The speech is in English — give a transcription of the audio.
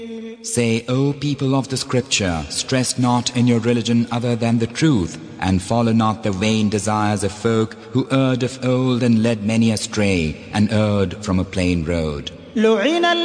Say, O people of the scripture, stress not in your religion other than the truth, and follow not the vain desires of folk who erred of old and led many astray, and erred from a plain road.